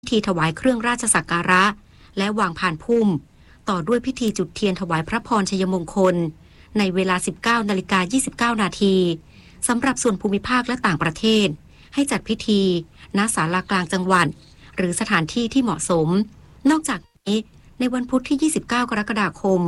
พิธีถวายเครื่องราชสักการะและวางพานพุ่มต่อด้วยพิธีจุดเทียนถวายพระพรชัยมงคลในเวลา 19:29 นาทีสำหรับส่วนภูมิภาคและต่างประเทศให้จัดพิธีณศาลากลางจังหวัดหรือสถานที่ที่เหมาะสมนอกจากนี้ในวันพุธที่ 29 กรกฎาคม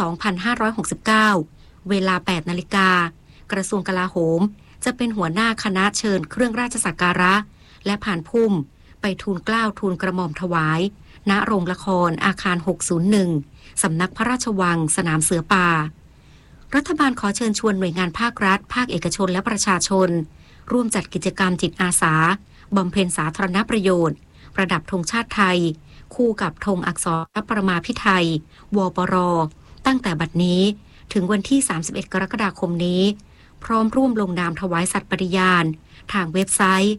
2569 เวลา 8 นาฬิกากระทรวงกลาโหมจะเป็นหัวหน้าคณะเชิญเครื่องราชสักการะและผ่านพุ่มไปทูลเกล้าทูลกระหม่อมถวายณโรงละครอาคาร 601 สำนักพระราชวังสนามเสือป่ารัฐบาลขอเชิญชวนหน่วยงานภาครัฐภาคเอกชนและประชาชนร่วมจัดกิจกรรมจิตอาสาบำเพ็ญสาธารณประโยชน์ประดับธงชาติไทยคู่กับธงอักษรประมาพิไทยวปรตั้งแต่บัดนี้ถึงวันที่ 31 กรกฎาคมนี้พร้อมร่วมลงนามถวายสัตย์ปฏิญาณทางเว็บไซต์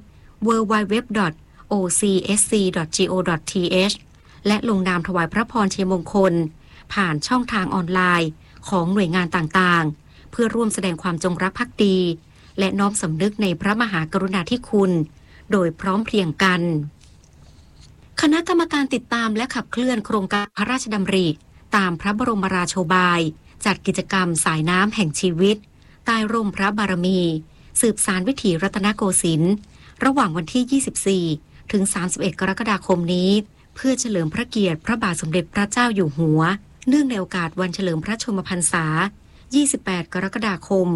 www.ocsc.go.th และลงนามถวายพระพรชัยมงคลผ่านช่องทางออนไลน์ของหน่วยงานต่างๆเพื่อร่วมแสดงความจงรักภักดีและน้อมสำนึกในพระมหากรุณาธิคุณโดยพร้อมเพรียงกันคณะกรรมการติดตามและขับเคลื่อนโครงการพระราชดำริตามพระบรมราโชบายจัดกิจกรรมสายน้ำแห่งชีวิตใต้ร่มพระบารมีสืบสานวิถีรัตนโกสินทร์ระหว่างวันที่ 24 ถึง 31 กรกฎาคมนี้เพื่อเฉลิมพระเกียรติพระบาทสมเด็จพระเจ้าอยู่หัวเนื่องในโอกาสวันเฉลิมพระชนมพรรษา 28 กรกฎาคม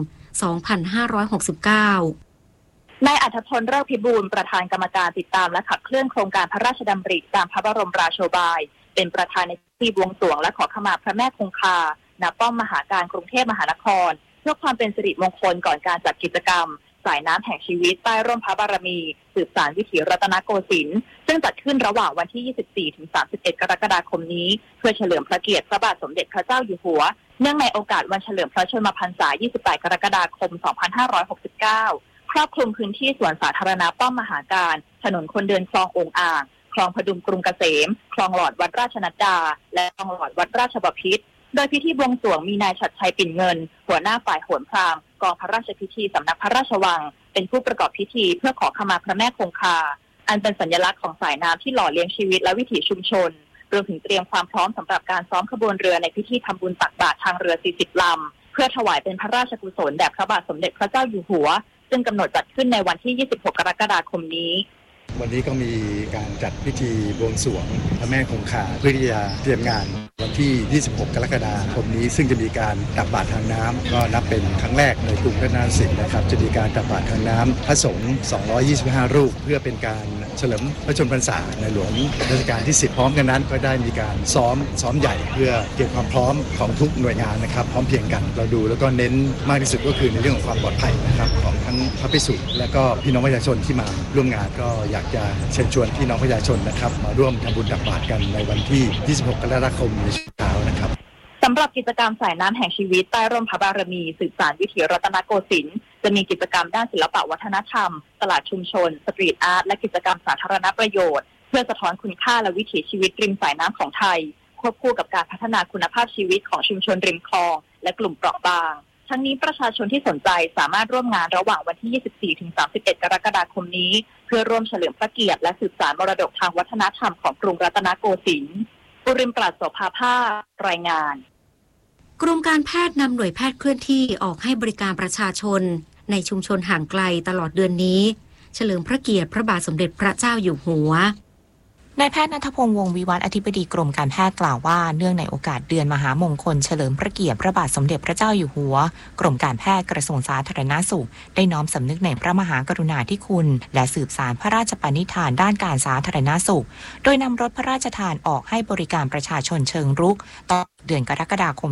2569 นายอัธพล ฤกษ์พิบูลประธานกรรมการติดตามและขับเคลื่อนโครงการพระราชดำริตามพระบรมราโชบายเป็นประธานในพิธีบวงสรวงและขอขมาพระแม่คงคาณป้อมมหาการกรุงเทพมหานครเพื่อความเป็นสิริมงคลก่อนการจัดกิจกรรมสายน้ำแห่งชีวิตใต้ร่มพระบารมีสืบสานวิถีรัตนโกสินทร์ซึ่งจัดขึ้นระหว่างวันที่ 24 ถึง 31 กรกฎาคมนี้เพื่อเฉลิมพระเกียรติพระบาทสมเด็จพระเจ้าอยู่หัวเนื่องในโอกาสวันเฉลิมพระชนมพรรษา 28 กรกฎาคม 2569 ครอบคลุมพื้นที่สวนสาธารณะป้อมมหาการถนนคนเดินคลององอ่างคลองพดุงกรุงเกษมคลองหลอดวัดราชนัดดาและคลองหลอดวัดราชบพิตรโดยพิธีบวงสรวงมีนายฉัตรชัยปิ่นเงินหัวหน้าฝ่ายโหรพราหมณ์กองพระราชพิธีสำนักพระราชวังเป็นผู้ประกอบพิธีเพื่อขอขมาพระแม่คงคาอันเป็นสัญลักษณ์ของสายน้ำที่หล่อเลี้ยงชีวิตและวิถีชุมชนรวมถึงเตรียมความพร้อมสำหรับการซ้อมขบวนเรือในพิธีทำบุญตักบาตรทางเรือ 40 ลำเพื่อถวายเป็นพระราชกุศลแด่พระบาทสมเด็จพระเจ้าอยู่หัวซึ่งกำหนดจัดขึ้นในวันที่ 26 กรกฎาคมนี้วันนี้ก็มีการจัดพิธีบวงสรวงพระแม่คงคาเพื่อที่จะเตรียมงานวันที่ 26 กรกฎาคมนี้ซึ่งจะมีการตักบาตรทางน้ำก็นับเป็นครั้งแรกในกรุงพระนครศรีนะครับจะมีการตักบาตรทางน้ำพระสงฆ์225 รูปเพื่อเป็นการเฉลิมพระชนมพรรษาในหลวงรัชกาลที่ 10พร้อมกันนั้นก็ได้มีการซ้อมใหญ่เพื่อเตรียมความพร้อมของทุกหน่วยงานนะครับพร้อมเพรียงกันเราดูแล้วก็เน้นมากที่สุดก็คือในเรื่องของความปลอดภัยนะครับของทั้งพระภิกษุและก็พี่น้องประชาชนที่มาร่วมงานก็อยากจะเชิญชวนพี่น้องประชาชนนะครับมาร่วมทำบุญตักบาตรกันในวันที่ 26 กรกฎาคมในช่วงเช้านะครับสำหรับกิจกรรมสายน้ำแห่งชีวิตใต้ร่มพระบารมีสืบสานวิถีรัตนโกสินทร์จะมีกิจกรรมด้านศิลปะวัฒนธรรมตลาดชุมชนสตรีทอาร์ตและกิจกรรมสาธารณประโยชน์เพื่อสะท้อนคุณค่าและวิถีชีวิตริมสายน้ำของไทยควบคู่กับการพัฒนาคุณภาพชีวิตของชุมชนริมคลองและกลุ่มเปราะบางทั้งนี้ประชาชนที่สนใจสามารถร่วมงานระหว่างวันที่ 24 ถึง 31 กรกฎาคมนี้เพื่อร่วมเฉลิมพระเกียรติและสืบสานมรดกทางวัฒนธรรมของกรุงรัตนโกสินทร์ปุริมปราศโสภาภารายงานกรมการแพทย์นำหน่วยแพทย์เคลื่อนที่ออกให้บริการประชาชนในชุมชนห่างไกลตลอดเดือนนี้เฉลิมพระเกียรติพระบาทสมเด็จพระเจ้าอยู่หัวนายแพทย์ณัฐพงษ์วงศ์วิวัฒน์อธิบดีกรมการแพทย์กล่าวว่าเนื่องในโอกาสเดือนมหามงคลเฉลิมพระเกียรติพระบาทสมเด็จพระเจ้าอยู่หัวกรมการแพทย์กระทรวงสาธารณสุขได้น้อมสำนึกในพระมหากรุณาธิคุณและสืบสานพระราชปณิธานด้านการสาธารณสุขโดยนำรถพระราชทานออกให้บริการประชาชนเชิงรุกต่อเดือนกรกฎาคม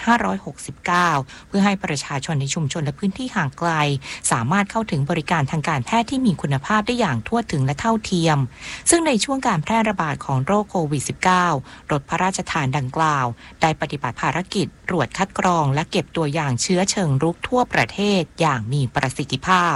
2569 เพื่อให้ประชาชนในชุมชนและพื้นที่ห่างไกลสามารถเข้าถึงบริการทางการแพทย์ที่มีคุณภาพได้อย่างทั่วถึงและเท่าเทียมซึ่งในช่วงการแพร่ระบาดของโรคโควิด -19 รถพระราชทานดังกล่าวได้ปฏิบัติภารกิจตรวจคัดกรองและเก็บตัวอย่างเชื้อเชิงรุกทั่วประเทศอย่างมีประสิทธิภาพ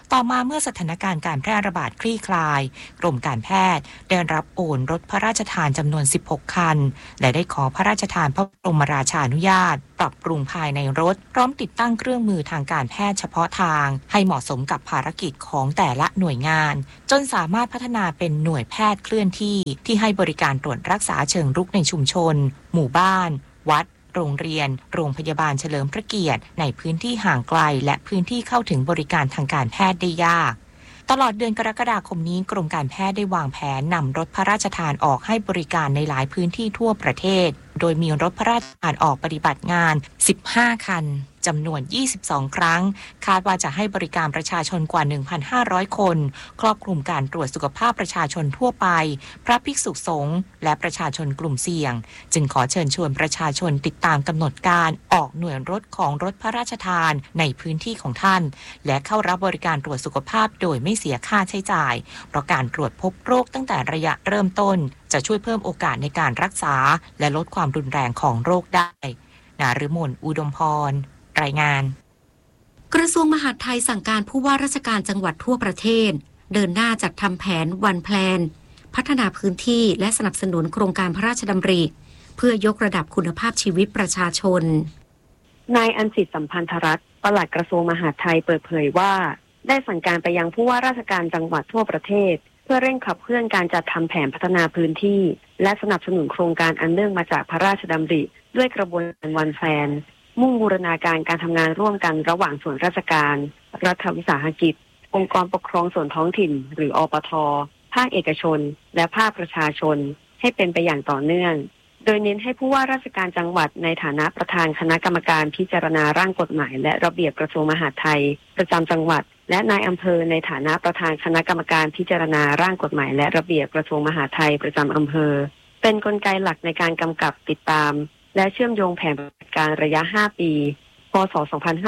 ต่อมาเมื่อสถานการณ์การแพร่ระบาดคลี่คลายกรมการแพทย์ได้รับโอนรถพระราชทานจำนวน16คันและได้ขอพระราชทานพระบรมราชานุญาตปรับปรุงภายในรถพร้อมติดตั้งเครื่องมือทางการแพทย์เฉพาะทางให้เหมาะสมกับภารกิจของแต่ละหน่วยงานจนสามารถพัฒนาเป็นหน่วยแพทย์เคลื่อนที่ให้บริการตรวจรักษาเชิงรุกในชุมชนหมู่บ้านวัดโรงเรียนโรงพยาบาลเฉลิมพระเกียรติในพื้นที่ห่างไกลและพื้นที่เข้าถึงบริการทางการแพทย์ได้ยากตลอดเดือนกรกฎาคมนี้กรมการแพทย์ได้วางแผนนำรถพระราชทานออกให้บริการในหลายพื้นที่ทั่วประเทศโดยมีรถพระราชทานออกปฏิบัติงาน15คันจำนวน22ครั้งคาดว่าจะให้บริการประชาชนกว่า 1,500 คนครอบคลุมการตรวจสุขภาพประชาชนทั่วไปพระภิกษุสงฆ์และประชาชนกลุ่มเสี่ยงจึงขอเชิญชวนประชาชนติดตามกำหนดการออกหน่วยรถของรถพระราชทานในพื้นที่ของท่านและเข้ารับบริการตรวจสุขภาพโดยไม่เสียค่าใช้จ่ายเพราะการตรวจพบโรคตั้งแต่ระยะเริ่มต้นจะช่วยเพิ่มโอกาสในการรักษาและลดความรุนแรงของโรคได้ณฤมล อุดมพรรายงานกระทรวงมหาดไทยสั่งการผู้ว่าราชการจังหวัดทั่วประเทศเดินหน้าจัดทำแผนวันแพลนพัฒนาพื้นที่และสนับสนุนโครงการพระราชดำริเพื่อยกระดับคุณภาพชีวิตประชาชนนายอัญสิทธิ์สัมพันธรัตน์ปลัดกระทรวงมหาดไทยเปิดเผยว่าได้สั่งการไปยังผู้ว่าราชการจังหวัดทั่วประเทศเพื่อเร่งขับเคลื่อนการจัดทำแผนพัฒนาพื้นที่และสนับสนุนโครงการอันเนื่องมาจากพระราชดำริด้วยกระบวนการวันแพลนมุ่งบูรณาการการทำงานร่วมกันระหว่างส่วนราชการรัฐวิสาหกิจองค์กรปกครองส่วนท้องถิ่นหรืออปท.ภาคเอกชนและภาคประชาชนให้เป็นไปอย่างต่อเนื่องโดยเน้นให้ผู้ว่าราชการจังหวัดในฐานะประธานคณะกรรมการพิจารณาร่างกฎหมายและระเบียบกระทรวงมหาดไทยประจำจังหวัดและนายอำเภอในฐานะประธานคณะกรรมการพิจารณาร่างกฎหมายและระเบียบกระทรวงมหาดไทยประจำอำเภอเป็นกลไกหลักในการกำกับติดตามและเชื่อมโยงแผนปฏิบัติการระยะ 5 ปี พ.ศ.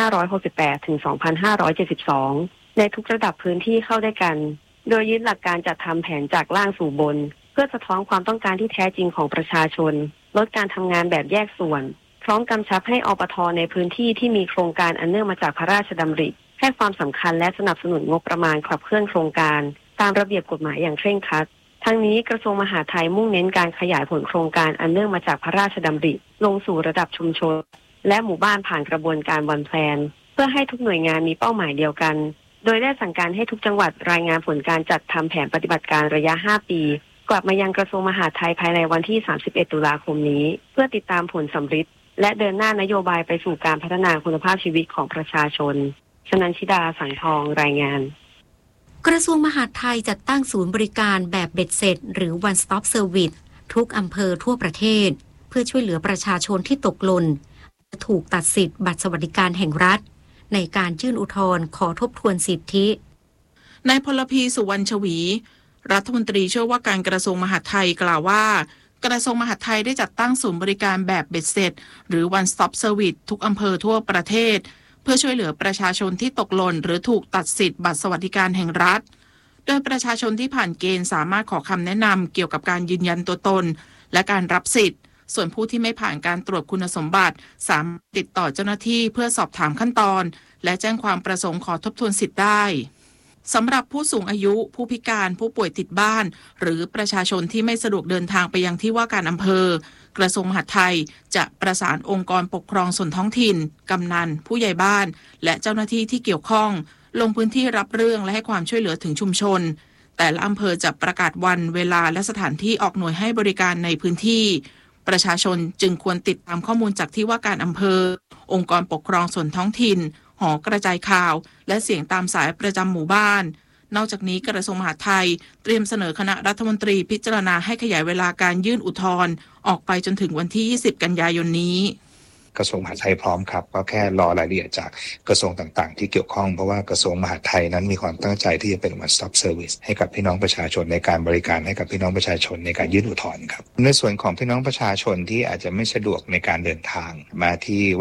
2568 ถึง 2572 ในทุกระดับพื้นที่เข้าด้วยกันโดยยึดหลักการจัดทำแผนจากล่างสู่บนเพื่อสะท้อนความต้องการที่แท้จริงของประชาชนลดการทำงานแบบแยกส่วนพร้อมกำชับให้อปท.ในพื้นที่ที่มีโครงการอันเนื่องมาจากพระราชดำริให้ความสำคัญและสนับสนุนงบประมาณขับเคลื่อนโครงการตามระเบียบกฎหมายอย่างเคร่งครัดทั้งนี้กระทรวงมหาดไทยมุ่งเน้นการขยายผลโครงการอันเนื่องมาจากพระราชดำริลงสู่ระดับชุมชนและหมู่บ้านผ่านกระบวนการวันแพลนเพื่อให้ทุกหน่วยงานมีเป้าหมายเดียวกันโดยได้สั่งการให้ทุกจังหวัดรายงานผลการจัดทำแผนปฏิบัติการระยะ 5 ปีกลับมายังกระทรวงมหาดไทยภายในวันที่ 31 ตุลาคมนี้เพื่อติดตามผลสำฤทธิ์และเดินหน้านโยบายไปสู่การพัฒนาคุณภาพชีวิตของประชาชนชนันชิดาสังทองรายงานกระทรวงมหาดไทยจัดตั้งศูนย์บริการแบบเบ็ดเสร็จหรือ One Stop Service ทุกอำเภอทั่วประเทศเพื่อช่วยเหลือประชาชนที่ตกหล่นถูกตัดสิทธิ์บัตรสวัสดิการแห่งรัฐในการยื่นอุทธรณ์ขอทบทวนสิทธินายพลพีสุวรรณชวีรัฐมนตรีช่วยว่าการกระทรวงมหาดไทยกล่าวว่ากระทรวงมหาดไทยได้จัดตั้งศูนย์บริการแบบเบ็ดเสร็จหรือ One Stop Service ทุกอำเภอทั่วประเทศเพื่อช่วยเหลือประชาชนที่ตกหล่นหรือถูกตัดสิทธิ์บัตรสวัสดิการแห่งรัฐโดยประชาชนที่ผ่านเกณฑ์สามารถขอคำแนะนำเกี่ยวกับการยืนยันตัวตนและการรับสิทธิ์ส่วนผู้ที่ไม่ผ่านการตรวจคุณสมบัติสามารถติดต่อเจ้าหน้าที่เพื่อสอบถามขั้นตอนและแจ้งความประสงค์ขอทบทวนสิทธิ์ได้สำหรับผู้สูงอายุผู้พิการผู้ป่วยติดบ้านหรือประชาชนที่ไม่สะดวกเดินทางไปยังที่ว่าการอำเภอกระทรวงมหาดไทยจะประสานองค์กรปกครองส่วนท้องถิ่นกำนันผู้ใหญ่บ้านและเจ้าหน้าที่ที่เกี่ยวข้องลงพื้นที่รับเรื่องและให้ความช่วยเหลือถึงชุมชนแต่ละอำเภอจะประกาศวันเวลาและสถานที่ออกหน่วยให้บริการในพื้นที่ประชาชนจึงควรติดตามข้อมูลจากที่ว่าการอำเภอองค์กรปกครองส่วนท้องถิ่นหอกระจายข่าวและเสียงตามสายประจำหมู่บ้านนอกจากนี้กระทรวงมหาดไทยเตรียมเสนอคณะรัฐมนตรีพิจารณาให้ขยายเวลาการยื่นอุทธรณ์ออกไปจนถึงวันที่ 20 กันยายนนี้กระทรวงมหาดไทยพร้อมครับก็แค่รอรายละเอียดจากกระทรวงต่างๆที่เกี่ยวข้องเพราะว่ากระทรวงมหาดไทยนั้นมีความตั้งใจที่จะเป็น One Stop Service ให้กับพี่น้องประชาชนในการบริการให้กับพี่น้องประชาชนในการยื่นอุทธรณ์ครับในส่วนของพี่น้องประชาชนที่อาจจะไม่สะดวกในการเดินทางมาที่ว่าการ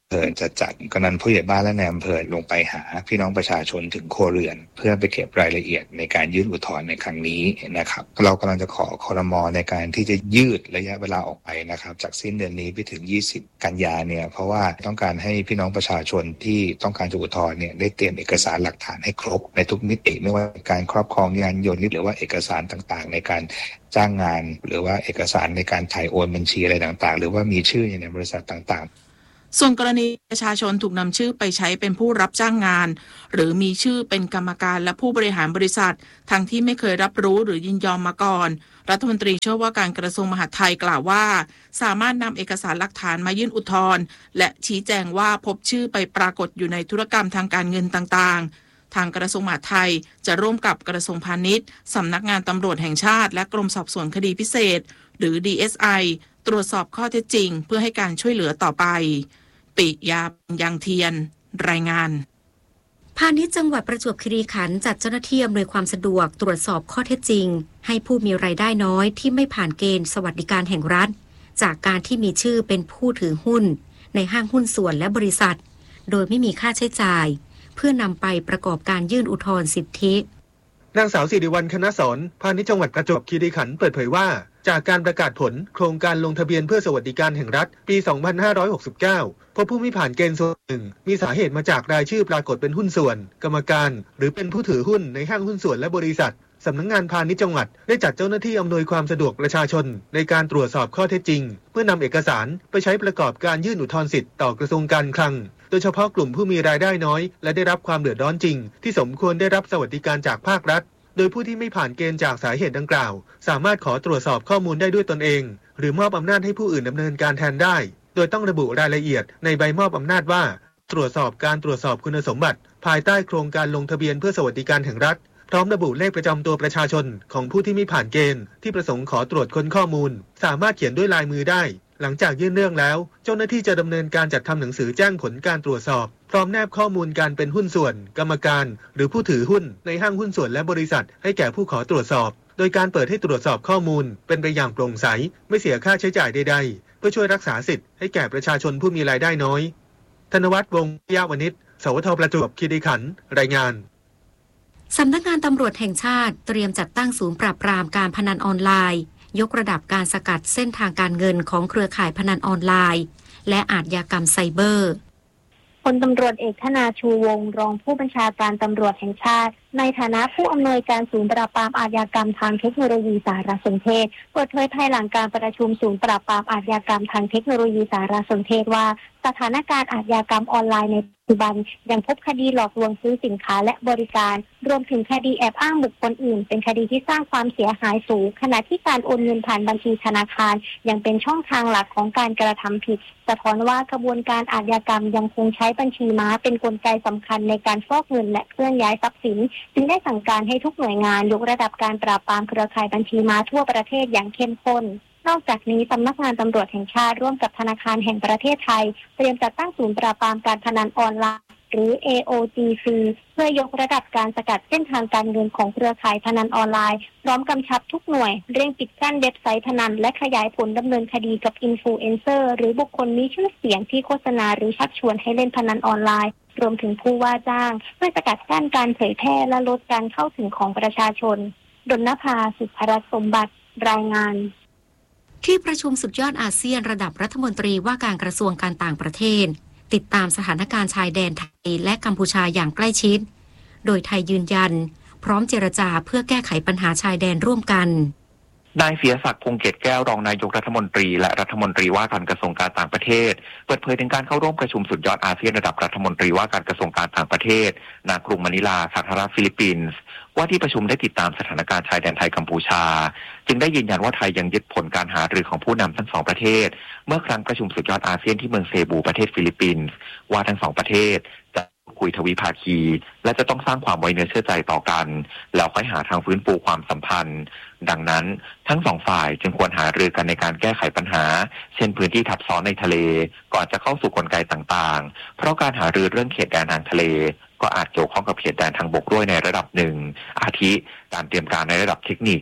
จะจัดกำนันผู้ใหญ่บ้านและนายอำเภอลงไปหาพี่น้องประชาชนถึงครัวเรือนเพื่อไปเก็บรายละเอียดในการยื่นอุทธรณ์ในครั้งนี้นะครับเรากำลังจะขอครม.ในการที่จะยืดระยะเวลาออกไปนะครับจากสิ้นเดือนนี้ไปถึง20กันยาเนี่ยเพราะว่าต้องการให้พี่น้องประชาชนที่ต้องการจะอุทธรณ์เนี่ยได้เตรียมเอกสารหลักฐานให้ครบในทุกมิติไม่ว่าการครอบครองยานยนต์หรือว่าเอกสารต่างๆในการจ้างงานหรือว่าเอกสารในการถ่ายโอนบัญชีอะไรต่างๆหรือว่ามีชื่อในบริษัทต่างๆส่วนกรณีประชาชนถูกนำชื่อไปใช้เป็นผู้รับจ้างงานหรือมีชื่อเป็นกรรมการและผู้บริหารบริษัททั้งที่ไม่เคยรับรู้หรือยินยอมมาก่อนรัฐมนตรีช่วยว่าการกระทรวงมหาดไทยกล่าวว่าสามารถนำเอกสารหลักฐานมายื่นอุทธรณ์และชี้แจงว่าพบชื่อไปปรากฏอยู่ในธุรกรรมทางการเงินต่างๆทางกระทรวงมหาดไทยจะร่วมกับกระทรวงพาณิชย์สำนักงานตำรวจแห่งชาติและกรมสอบสวนคดีพิเศษหรือ DSI ตรวจสอบข้อเท็จจริงเพื่อให้การช่วยเหลือต่อไปปิยายังเทียนรายงานพาณิชย์จังหวัดประจวบคีรีขันธ์จัดเจ้าหน้าที่อำนวยความสะดวกตรวจสอบข้อเท็จจริงให้ผู้มีรายได้น้อยที่ไม่ผ่านเกณฑ์สวัสดิการแห่งรัฐจากการที่มีชื่อเป็นผู้ถือหุ้นในห้างหุ้นส่วนและบริษัทโดยไม่มีค่าใช้จ่ายเพื่อนำไปประกอบการยื่นอุทธรณ์สิทธินางสาวสิริวัลย์ คณะสอนพาณิชย์จังหวัดประจวบคีรีขันธ์เปิดเผยว่าจากการประกาศผลโครงการลงทะเบียนเพื่อสวัสดิการแห่งรัฐปี 2569 พบผู้ไม่ผ่านเกณฑ์ส่วนหนึ่งมีสาเหตุมาจากรายชื่อปรากฏเป็นหุ้นส่วนกรรมการหรือเป็นผู้ถือหุ้นในห้างหุ้นส่วนและบริษัทสำนักงานพาณิชย์จังหวัดได้จัดเจ้าหน้าที่อำนวยความสะดวกประชาชนในการตรวจสอบข้อเท็จจริงเพื่อนำเอกสารไปใช้ประกอบการยื่นอุทธรณ์สิทธิ์ต่อกระทรวงการคลังโดยเฉพาะกลุ่มผู้มีรายได้น้อยและได้รับความเดือดร้อนจริงที่สมควรได้รับสวัสดิการจากภาครัฐโดยผู้ที่ไม่ผ่านเกณฑ์จากสาเหตุดังกล่าวสามารถขอตรวจสอบข้อมูลได้ด้วยตนเองหรือมอบอำนาจให้ผู้อื่นดำเนินการแทนได้โดยต้องระบุรายละเอียดในใบมอบอำนาจว่าตรวจสอบการตรวจสอบคุณสมบัติภายใต้โครงการลงทะเบียนเพื่อสวัสดิการแห่งรัฐพร้อมระบุเลขประจำตัวประชาชนของผู้ที่ไม่ผ่านเกณฑ์ที่ประสงค์ขอตรวจค้นข้อมูลสามารถเขียนด้วยลายมือได้หลังจากยื่นเรื่องแล้วเจ้าหน้าที่จะดำเนินการจัดทำหนังสือแจ้งผลการตรวจสอบพร้อมแนบข้อมูลการเป็นหุ้นส่วนกรรมการหรือผู้ถือหุ้นในห้างหุ้นส่วนและบริษัทให้แก่ผู้ขอตรวจสอบโดยการเปิดให้ตรวจสอบข้อมูลเป็นไปอย่างโปร่งใสไม่เสียค่าใช้จ่ายใดๆเพื่อช่วยรักษาสิทธิ์ให้แก่ประชาชนผู้มีรายได้น้อยธนวัฒน์ วงศ์ยาวนิช สวทประจวบคีรีขันธ์รายงานสำนักงานตำรวจแห่งชาติเตรียมจัดตั้งศูนย์ปราบปรามการพนันออนไลน์ยกระดับการสกัดเส้นทางการเงินของเครือข่ายพนันออนไลน์และอาชญากรรมไซเบอร์พลตำรวจเอกธนาชูวงศ์รองผู้บัญชาการตำรวจแห่งชาติในฐานะผู้อำนวยการศูนย์ปราบปรามอาชญากรรมทางเทคโนโลยีสารสนเทศเปิดเผยภายหลังการประชุมศูนย์ปราบปรามอาชญากรรมทางเทคโนโลยีสารสนเทศว่าสถานการณ์อาชญากรรมออนไลน์ในปัจจุบันยังพบคดีหลอกลวงซื้อสินค้าและบริการรวมถึงคดีแอบอ้างบุคคลอื่นเป็นคดีที่สร้างความเสียหายสูงขณะที่การโอนเงินผ่านบัญชีธนาคารยังเป็นช่องทางหลักของการกระทำผิดสะท้อนว่ากระบวนการอาชญากรรมยังคงใช้บัญชีม้าเป็นกลไกสำคัญในการฟอกเงินและเคลื่อนย้ายทรัพย์สินจึงได้สั่งการให้ทุกหน่วยงานยกระดับการปราบปรามเครือข่ายบัญชีม้าทั่วประเทศอย่างเข้มข้นนอกจากนี้สำนักงานตำรวจแห่งชาติร่วมกับธนาคารแห่งประเทศไทยเตรียมจัดตั้งศูนย์ปราบปรามการพนันออนไลน์หรือ AOGC เพื่อยกระดับการสกัดเส้นทางการเงินของเครือข่ายพนันออนไลน์พร้อมกำชับทุกหน่วยเร่งปิดกั้นเว็บไซต์พนันและขยายผลดำเนินคดีกับอินฟลูเอนเซอร์หรือบุคคลมีชื่อเสียงที่โฆษณาหรือชักชวนให้เล่นพนันออนไลน์รวมถึงผู้ว่าจ้างเพื่อสกัดกั้นการเผยแพร่และลดการเข้าถึงของประชาชนดลนภา สุภรัตน์สมบัติรายงานที่ประชุมสุดยอดอาเซียนระดับรัฐมนตรีว่าการกระทรวงการต่างประเทศติดตามสถานการณ์ชายแดนไทยและกัมพูชาอย่างใกล้ชิดโดยไทยยืนยันพร้อมเจรจาเพื่อแก้ไขปัญหาชายแดนร่วมกันนายเสียศักดิ์ พงษ์เกตแก้วรองนายกรัฐมนตรีและรัฐมนตรีว่าการกระทรวงการต่างประเทศเปิดเผยถึงการเข้าร่วมประชุมสุดยอดอาเซียนระดับรัฐมนตรีว่าการกระทรวงการต่างประเทศณกรุงมะนิลาสาธารณรัฐฟิลิปปินส์ว่าที่ประชุมได้ติดตามสถานการณ์ชายแดนไทยกัมพูชาจึงได้ยืนยันว่าไทยยังยึดผลการหารือของผู้นำทั้งสองประเทศเมื่อครั้งประชุมสุดยอดอาเซียนที่เมืองเซบูประเทศฟิลิปปินส์ว่าทั้งสองประเทศจะคุยทวิภาคีและจะต้องสร้างความไว้เนื้อเชื่อใจต่อกันแล้วค่อยหาทางฟื้นฟูความสัมพันธ์ดังนั้นทั้งสองฝ่ายจึงควรหารือกันในการแก้ไขปัญหาเช่นพื้นที่ทับซ้อนในทะเลก่อนจะเข้าสู่กลไกต่างๆเพราะการหารือเรื่องเขตแดนทางทะเลก็อาจเกี่ยวข้องกับเขตแดนทางบกด้วยในระดับหนึ่งอาทิการเตรียมการในระดับเทคนิค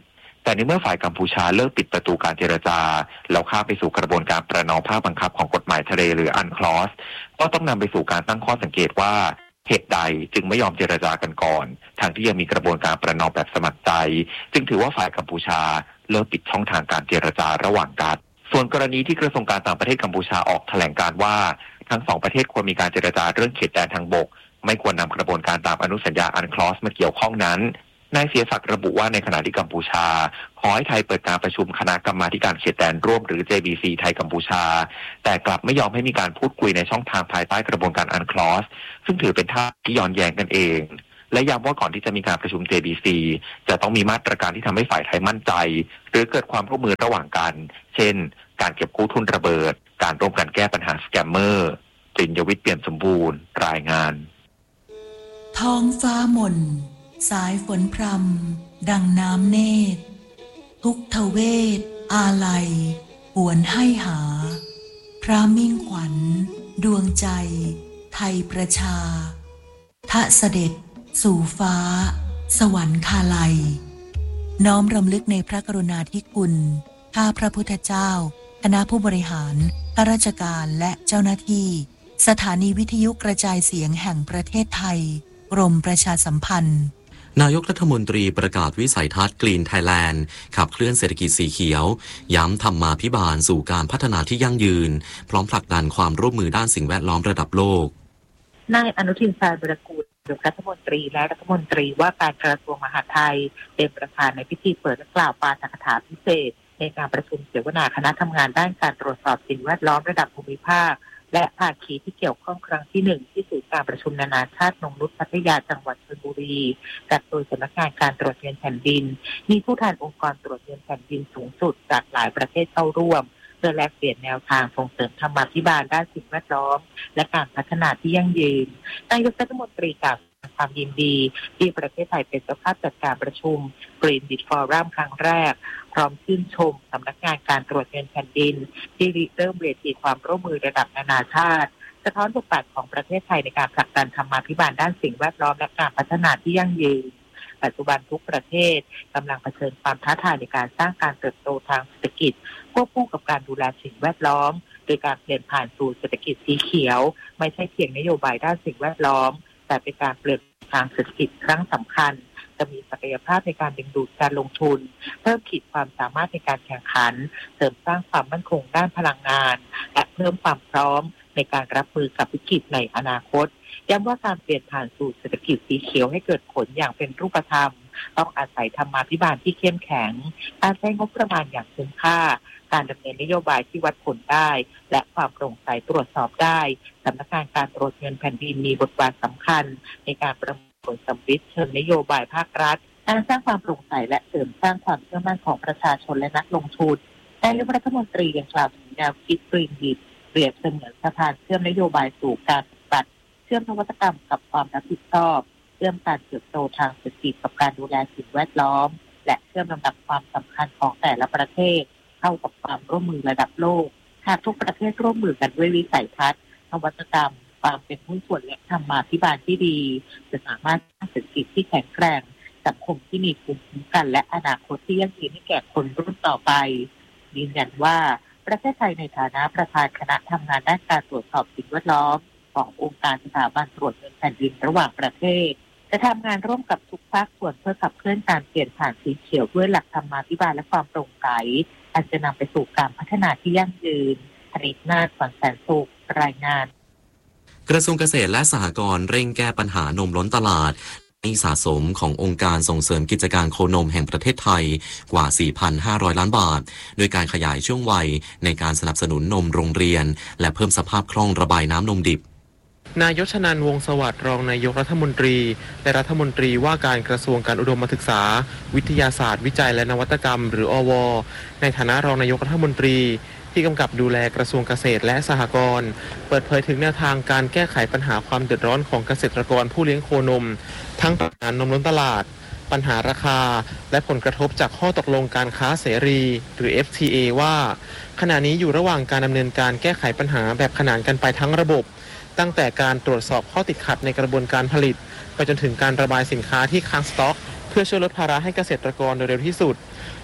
แต่ในเมื่อฝ่ายกัมพูชาเลิกปิดประตูการเจรจาแล้วข้ามไปสู่กระบวนการประนอมภาคบังคับของกฎหมายทะเลหรืออันคลอสก็ต้องนำไปสู่การตั้งข้อสังเกตว่าเหตุใดจึงไม่ยอมเจรจากันก่อนทั้งที่ยังมีกระบวนการประนอมแบบสมัครใจจึงถือว่าฝ่ายกัมพูชาเลิกปิดช่องทางการเจรจาระหว่างกันส่วนกรณีที่กระทรวงการต่างประเทศกัมพูชาออกแถลงการว่าทั้งสองประเทศควรมีการเจรจาเรื่องเขตแดนทางบกไม่ควรนำกระบวนการตามอนุสัญญาอันคลอสมาเกี่ยวข้องนั้นนายเสียศักดิ์ระบุว่าในขณะที่กัมพูชาขอให้ไทยเปิดการประชุมคณะกรรมาการเขตแดนร่วมหรือ JBC ไทยกัมพูชาแต่กลับไม่ยอมให้มีการพูดคุยในช่องทางภายใต้กระบวนการอันคลอสซึ่งถือเป็นท่าที่ย้อนแย้งกันเองและย้ำว่าก่อนที่จะมีการประชุม JBC จะต้องมีมาตรการที่ทำให้ฝ่ายไทยมั่นใจหรือเกิดความร่วมมือระหว่างกันเช่นการเก็บกู้ทุนระเบิดการร่วมกันแก้ปัญหาสแกมเมอร์ปริญญวิทย์เปี่ยมสมบูรณ์รายงานท้องฟ้ามนสายฝนพรำดังน้ำเนตรทุกทเวทอาลัยหวนให้หาพระมิ่งขวัญดวงใจไทยประชาทะเสด็จสู่ฟ้าสวรรคาลัยน้อมรำลึกในพระกรุณาธิคุณข้าพระพุทธเจ้าคณะผู้บริหารข้าราชการและเจ้าหน้าที่สถานีวิทยุกระจายเสียงแห่งประเทศไทยกรมประชาสัมพันธ์นายกรัฐมนตรีประกาศวิสัยทัศน์ Green Thailand ขับเคลื่อนเศรษฐกิจสีเขียวย้ำธรรมาภิบาลสู่การพัฒนาที่ยั่งยืนพร้อมผลักดันความร่วมมือด้านสิ่งแวดล้อมระดับโลกนายอนุทินชาญวิรากูลนายกรัฐมนตรีและรัฐมนตรีว่าการกระทรวงมหาดไทยเป็นประธานในพิธีเปิดและกล่าวปาฐกถาพิเศษในการประชุมเสวนาคณะทำงานด้านการตรวจสอบสิ่งแวดล้อมระดับภูมิภาคและภาคีที่เกี่ยวข้องครั้งที่1ที่ศูนย์การประชุมนานาชาตินงนุชพัทยาจังหวัดชลบุรีจัดโดยสำนักงานการตรวจเงินแผ่นดินมีผู้แทนองค์กรตรวจเงินแผ่นดินสูงสุดจากหลายประเทศเข้าร่วมเพื่อแลกเปลี่ยนแนวทางส่งเสริมธรรมาภิบาลด้านสิ่งแวดล้อมและการพัฒนาที่ยั่งยืนนายกรัฐมนตรีกล่าวความยินดีที่ประเทศไทยเป็นเจ้าภาพจัดการประชุม Green Bid Forum ครั้งแรกพร้อมชื่นชมสำนักงานการตรวจเงินแผ่นดินที่เริ่มเวทีความร่วมมือระดับนานาชาติสะท้อนบทบาทของประเทศไทยในการผลักดันธรรมาภิบาลด้านสิ่งแวดล้อมและการพัฒนาที่ยั่งยืนปัจจุบันทุกประเทศกำลังเผชิญความท้าทายในการสร้างการเติบโตทางเศรษฐกิจควบคู่กับการดูแลสิ่งแวดล้อมโดยการเปลี่ยนผ่านสู่เศรษฐกิจสีเขียวไม่ใช่เพียงนโยบายด้านสิ่งแวดล้อมแต่เป็นการเปลี่ยนทางเศรษฐกิจครั้งสำคัญจะมีศักยภาพในการดึงดูดการลงทุนเพิ่มขีดความสามารถในการแข่งขันเสริมสร้างความมั่นคงด้านพลังงานและเพิ่มความพร้อมในการรับมือกับวิกฤตในอนาคตย้ำว่าการเปลี่ยนผ่านสู่เศรษฐกิจสีเขียวให้เกิดผลอย่างเป็นรูปธรรมต้องอาศัยธรรมาภิบาลที่เข้มแข็งการใช้งบประมาณอย่างคุ้มค่าการดำเนินนโยบายที่วัดผลได้และความโปร่งใสตรวจสอบได้สำนักงานการตรวจเงินแผ่นดินมีบทบาทสำคัญในการประเมินผลสำลิดเชิงนโยบายภาครัฐการสร้างความโปร่งใสและเสริมสร้างความเชื่อมั่นของประชาชนและนักลงทุนนายกรัฐมนตรียังกล่าวถึงแนวคิด Green Bid เปรียบเสมือนสะพานเชื่อมนโยบายสู่การปฏิบัติเชื่อมนวัตกรรมกับความรับผิดชอบเชื่อมการเติบโตทางเศรษฐกิจกับการดูแลสิ่งแวดล้อมและเชื่อมลำดับความสำคัญของแต่ละประเทศเข้ากับความร่วมมือระดับโลกหากทุกประเทศร่วมมือกันด้วยวิสัยทัศน์นวัตกรรมความเป็นหุ้นส่วนและธรรมาภิบาลที่ดีจะสามารถสร้างเศรษฐกิจที่แข็งแกร่งสังคมที่มีภูมิคุ้มกันและอนาคตที่ยั่งยืนให้แก่คนรุ่นต่อไปยืนยันว่าประเทศไทยในฐานะประธานคณะทำงานด้านการตรวจสอบสิ่งแวดล้อมขององค์การสถาบันตรวจเงินแผ่นดินระหว่างประเทศจะทำงานร่วมกับทุกภาคส่วนเพื่อขับเคลื่อนการเปลี่ยนผ่านสีเขียวด้วยหลักธรรมาภิบาลและความโปร่งใสอันจะนำไปสู่การพัฒนาที่ยั่งยืนธนิตนาถ ขวัญแสนสุขรายงานกระทรวงเกษตรและสหกรณ์เร่งแก้ปัญหานมล้นตลาดหนี้สะสมขององค์การส่งเสริมกิจการโคนมแห่งประเทศไทยกว่า 4,500 ล้านบาทโดยการขยายช่วงวัยในการสนับสนุนนมโรงเรียนและเพิ่มสภาพคล่องระบายน้ำนมดิบนายชนันท์ วงศ์สวัสดิ์รองนายกรัฐมนตรีและรัฐมนตรีว่าการกระทรวงการอุดมศึกษาวิทยาศาสตร์วิจัยและนวัตกรรมหรืออว.ในฐานะรองนายกรัฐมนตรีที่กำกับดูแลกระทรวงเกษตรและสหกรณ์เปิดเผยถึงแนวทางการแก้ไขปัญหาความเดือดร้อนของเกษตรกรผู้เลี้ยงโคนมทั้งปัญหานมล้นตลาดปัญหาราคาและผลกระทบจากข้อตกลงการค้าเสรีหรือ FTA ว่าขณะนี้อยู่ระหว่างการดำเนินการแก้ไขปัญหาแบบขนานกันไปทั้งระบบตั้งแต่การตรวจสอบข้อติดขัดในกระบวนการผลิตไปจนถึงการระบายสินค้าที่ค้างสต็อกเพื่อช่วยลดภาระให้เกษตรกรโดยเร็วที่สุด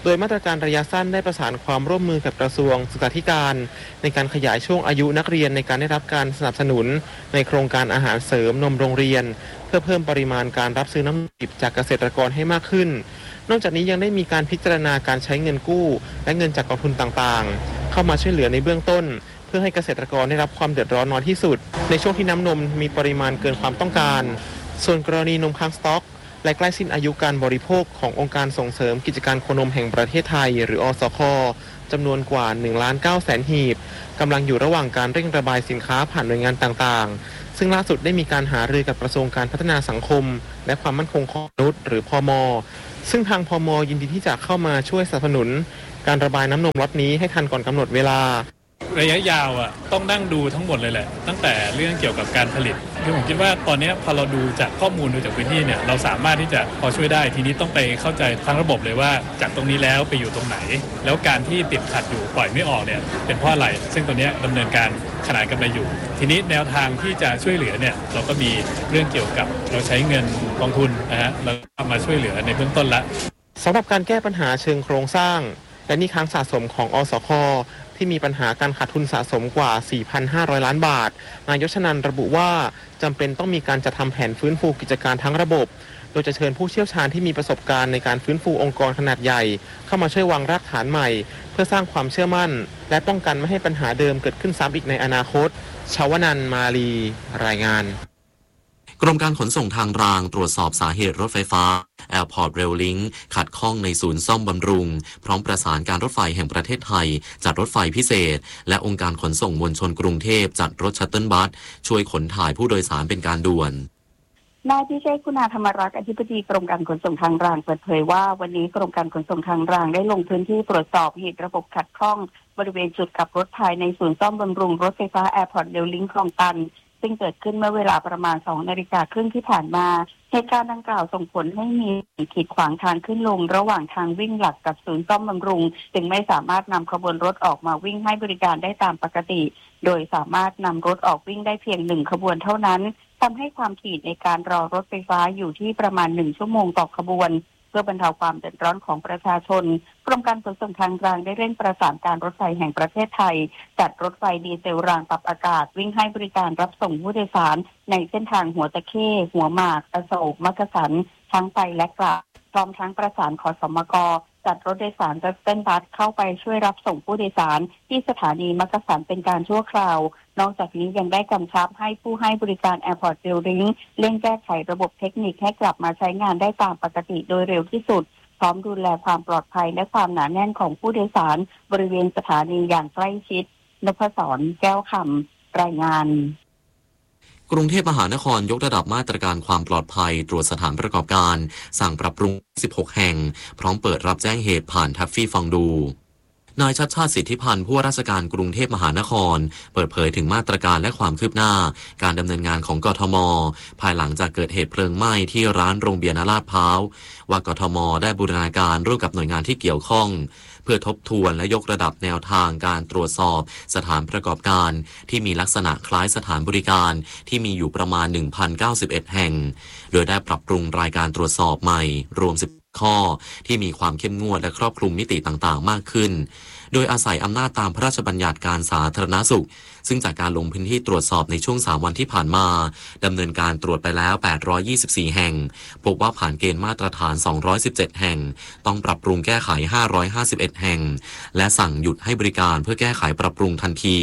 โดยมาตรการระยะสั้นได้ประสานความร่วมมือกับกระทรวงศึกษาธิการในการขยายช่วงอายุนักเรียนในการได้รับการสนับสนุนในโครงการอาหารเสริมนมโรงเรียนเพื่อเพิ่มปริมาณการรับซื้อน้ำนมดิบจากเกษตรกรให้มากขึ้นนอกจากนี้ยังได้มีการพิจารณาการใช้เงินกู้และเงินจากกองทุนต่างๆเข้ามาช่วยเหลือในเบื้องต้นเพื่อให้เกษตรกรได้รับความเดือดร้อนน้อยที่สุดในช่วงที่น้ำนมมีปริมาณเกินความต้องการส่วนกรณีนมค้างสต็อกและใกล้สิ้นอายุการบริโภคขององค์การส่งเสริมกิจการโคนมแห่งประเทศไทยหรืออสค.จำนวนกว่า 1,900,000 หีบกำลังอยู่ระหว่างการเร่งระบายสินค้าผ่านหน่วยงานต่างๆซึ่งล่าสุดได้มีการหารือกับกระทรวงการพัฒนาสังคมและความมั่นคงของมนุษย์หรือพม.ซึ่งทางพม.ยินดีที่จะเข้ามาช่วยสนับสนุนการระบายน้ำนมล็อตนี้ให้ทันก่อนกำหนดเวลาระยะยาวต้องนั่งดูทั้งหมดเลยแหละตั้งแต่เรื่องเกี่ยวกับการผลิตคือผมคิดว่าตอนนี้พอเราดูจากข้อมูลดูจากพื้นที่เนี่ยเราสามารถที่จะพอช่วยได้ทีนี้ต้องไปเข้าใจทั้งระบบเลยว่าจากตรงนี้แล้วไปอยู่ตรงไหนแล้วการที่ติดขัดอยู่ปล่อยไม่ออกเนี่ยเป็นเพราะอะไรซึ่งตอนนี้ดำเนินการขนานกันไปอยู่ทีนี้แนวทางที่จะช่วยเหลือเนี่ยเราก็มีเรื่องเกี่ยวกับเราใช้เงินกองทุนนะฮะเรามาช่วยเหลือในเบื้องต้นละสำหรับการแก้ปัญหาเชิงโครงสร้างและหนี้ค้างสะสมของอสค.ที่มีปัญหาการขาดทุนสะสมกว่า 4,500 ล้านบาทนายกชนันท์ระบุว่าจำเป็นต้องมีการจัดทำแผนฟื้นฟูกิจการทั้งระบบโดยจะเชิญผู้เชี่ยวชาญที่มีประสบการณ์ในการฟื้นฟูองค์กรขนาดใหญ่เข้ามาช่วยวางรากฐานใหม่เพื่อสร้างความเชื่อมั่นและป้องกันไม่ให้ปัญหาเดิมเกิดขึ้นซ้ำอีกในอนาคตชวนันท์มาลีรายงานกรมการขนส่งทางรางตรวจสอบสาเหตุรถไฟฟ้า Airport Rail Link ขัดข้องในศูนย์ซ่อมบำรุงพร้อมประสานการรถไฟแห่งประเทศไทยจัดรถไฟพิเศษและองค์การขนส่งมวลชนกรุงเทพจัดรถชัตเติลบัสช่วยขนถ่ายผู้โดยสารเป็นการด่วนนายพิเชษฐ์คุณาธรรมรักษ์อธิบดีกรมการขนส่งทางรางเปิดเผยว่าวันนี้กรมการขนส่งทางรางได้ลงพื้นที่ตรวจสอบเหตุระบบขัดข้องบริเวณจุดกลับรถภายในศูนย์ซ่อมบำรุงรถไฟฟ้า Airport Rail Link คลองตันซึ่งเกิดขึ้นเมื่อเวลาประมาณ 2:30 น.ที่ผ่านมาเหตุการณ์ดังกล่าวส่งผลให้มีขีดขวางทางขึ้นลงระหว่างทางวิ่งหลักกับศูนย์ซ่อมบำรุงจึงไม่สามารถนำขบวนรถออกมาวิ่งให้บริการได้ตามปกติโดยสามารถนำรถออกวิ่งได้เพียง1ขบวนเท่านั้นทำให้ความถี่ในการรอรถไฟฟ้าอยู่ที่ประมาณ1ชั่วโมงต่อขบวนเพื่อบรรเทาความเดือดร้อนของประชาชนกรมการขนส่งทางรางได้เร่งประสานการรถไฟแห่งประเทศไทยจัดรถไฟดีเซลรางปรับอากาศวิ่งให้บริการรับส่งผู้โดยสารในเส้นทางหัวตะเข้หัวหมากอโศกมักกะสันทั้งไปและกลับพร้อมทั้งประสานขสมก.จัดรถโดยสารชัตเติลบัสเข้าไปช่วยรับส่งผู้โดยสารที่สถานีมักกะสันเป็นการชั่วคราวนอกจากนี้ยังได้กำชับให้ผู้ให้บริการ Airport Rail Link เร่งแก้ไขระบบเทคนิคให้กลับมาใช้งานได้ตามปกติโดยเร็วที่สุดพร้อมดูแลความปลอดภัยและความหนาแน่นของผู้โดยสารบริเวณสถานีอย่างใกล้ชิดนพศรแก้วคำรายงานกรุงเทพมหานครยกระดับมาตรการความปลอดภัยตรวจสถานประกอบการสั่งปรับปรุง16แห่งพร้อมเปิดรับแจ้งเหตุผ่านทัฟฟี่ฟังดูนายชัชชาติสิทธิพันธ์ผู้ว่าราชการกรุงเทพมหานครเปิดเผยถึงมาตรการและความคืบหน้าการดำเนินงานของกทม.ภายหลังจากเกิดเหตุเพลิงไหม้ที่ร้านโรงเบียร์ณลาดพร้าวว่ากทม.ได้บูรณาการร่วมกับหน่วยงานที่เกี่ยวข้องเพื่อทบทวนและยกระดับแนวทางการตรวจสอบสถานประกอบการที่มีลักษณะคล้ายสถานบริการที่มีอยู่ประมาณ 1,091 แห่งโดยได้ปรับปรุงรายการตรวจสอบใหม่รวม10ข้อที่มีความเข้มงวดและครอบคลุมมิติต่างๆมากขึ้นโดยอาศัยอำนาจตามพระราชบัญญัติการสาธารณสุขซึ่งจากการลงพื้นที่ตรวจสอบในช่วง3วันที่ผ่านมาดำเนินการตรวจไปแล้ว824แห่งพบว่าผ่านเกณฑ์มาตรฐาน217แห่งต้องปรับปรุงแก้ไข551แห่งและสั่งหยุดให้บริการเพื่อแก้ไขปรับปรุงทันที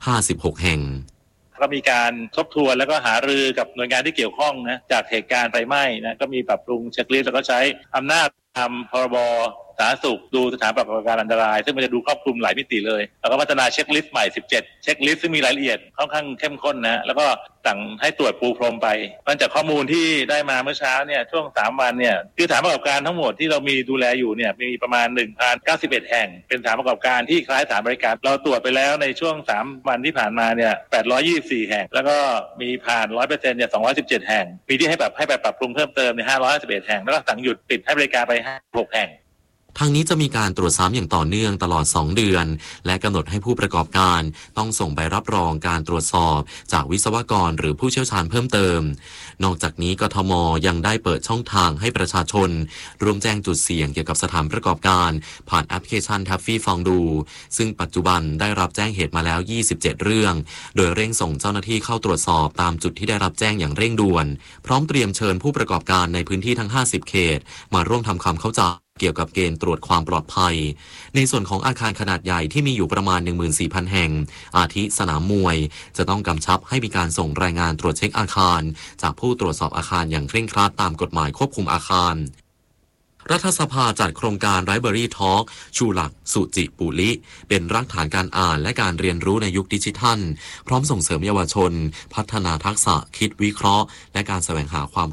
56แห่งก็มีการทบทวนแล้วก็หารือกับหน่วยงานที่เกี่ยวข้องนะจากเหตุการณ์ไฟไหม้นะก็มีปรับปรุงเช็คลิสต์แล้วก็ใช้อำนาจตามพรบสาธารณสุขดูสถานประกอบการอันตรายซึ่งมันจะดูครอบคลุมหลายมิติเลยแล้วก็พัฒนาเช็คลิสต์ใหม่17เช็คลิสต์ซึ่งมีรายละเอียดค่อนข้างเข้มข้นนะแล้วก็สั่งให้ตรวจปูพรมไปหลังจากข้อมูลที่ได้มาเมื่อเช้าเนี่ยช่วง3วันเนี่ยคือสถานประกอบการทั้งหมดที่เรามีดูแลอยู่เนี่ยมีประมาณ 1,091 แห่งเป็นสถานประกอบการที่คล้ายสถานบริการเราตรวจไปแล้วในช่วง3วันที่ผ่านมาเนี่ย824แห่งแล้วก็มีผ่าน 100% เนี่ย217แห่งมีที่ให้ปรับปรุงเพิ่มเติมเนี่ย551แห่งแล้วก็สั่งหยุดปิดให้บริการไป56แห่งทางนี้จะมีการตรวจซ้ำอย่างต่อเนื่องตลอด2 เดือนและกำหนดให้ผู้ประกอบการต้องส่งใบรับรองการตรวจสอบจากวิศวกรหรือผู้เชี่ยวชาญเพิ่มเติมนอกจากนี้กทม.ยังได้เปิดช่องทางให้ประชาชนร่วมแจ้งจุดเสี่ยงเกี่ยวกับสถานประกอบการผ่านแอปพลิเคชัน Taffy ฟังดูซึ่งปัจจุบันได้รับแจ้งเหตุมาแล้ว27เรื่องโดยเร่งส่งเจ้าหน้าที่เข้าตรวจสอบตามจุดที่ได้รับแจ้งอย่างเร่งด่วนพร้อมเตรียมเชิญผู้ประกอบการในพื้นที่ทั้ง50เขตมาร่วมทำความเข้าใจเกี่ยวกับเกณฑ์ตรวจความปลอดภัยในส่วนของอาคารขนาดใหญ่ที่มีอยู่ประมาณ 14,000 แห่งอาทิสนามมวยจะต้องกำชับให้มีการส่งรายงานตรวจเช็คอาคารจากผู้ตรวจสอบอาคารอย่างเคร่งครัดตามกฎหมายควบคุมอาคารรัฐสภาจัดโครงการ Library Talk ชูหลักสุจิปุลิเป็นรากฐานการอ่านและการเรียนรู้ในยุคดิจิทัลพร้อมส่งเสริมเยาวชนพัฒนาทักษะคิดวิเคราะห์และการแสวงหาความ